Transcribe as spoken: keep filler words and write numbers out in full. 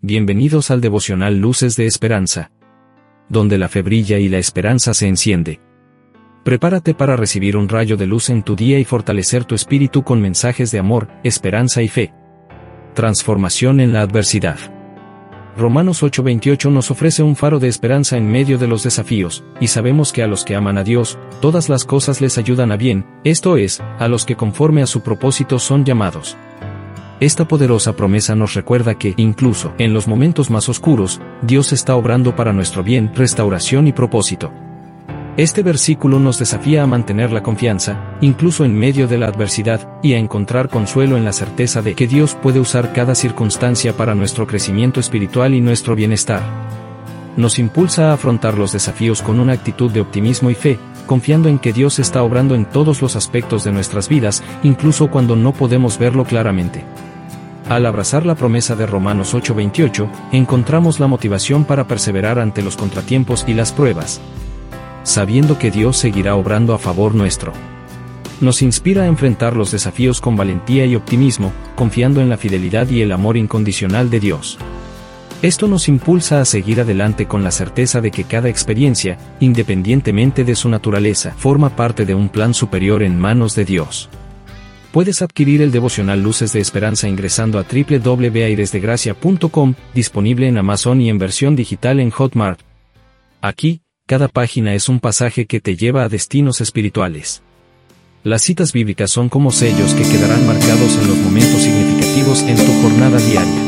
Bienvenidos al devocional Luces de Esperanza, donde la fe brilla y la esperanza se enciende. Prepárate para recibir un rayo de luz en tu día y fortalecer tu espíritu con mensajes de amor, esperanza y fe. Transformación en la adversidad. Romanos ocho veintiocho nos ofrece un faro de esperanza en medio de los desafíos, y sabemos que a los que aman a Dios, todas las cosas les ayudan a bien, esto es, a los que conforme a su propósito son llamados. Esta poderosa promesa nos recuerda que, incluso en los momentos más oscuros, Dios está obrando para nuestro bien, restauración y propósito. Este versículo nos desafía a mantener la confianza, incluso en medio de la adversidad, y a encontrar consuelo en la certeza de que Dios puede usar cada circunstancia para nuestro crecimiento espiritual y nuestro bienestar. Nos impulsa a afrontar los desafíos con una actitud de optimismo y fe, confiando en que Dios está obrando en todos los aspectos de nuestras vidas, incluso cuando no podemos verlo claramente. Al abrazar la promesa de Romanos ocho veintiocho, encontramos la motivación para perseverar ante los contratiempos y las pruebas, sabiendo que Dios seguirá obrando a favor nuestro. Nos inspira a enfrentar los desafíos con valentía y optimismo, confiando en la fidelidad y el amor incondicional de Dios. Esto nos impulsa a seguir adelante con la certeza de que cada experiencia, independientemente de su naturaleza, forma parte de un plan superior en manos de Dios. Puedes adquirir el devocional Luces de Esperanza ingresando a doble u doble u doble u punto aires de gracia punto com, disponible en Amazon y en versión digital en Hotmart. Aquí, cada página es un pasaje que te lleva a destinos espirituales. Las citas bíblicas son como sellos que quedarán marcados en los momentos significativos en tu jornada diaria.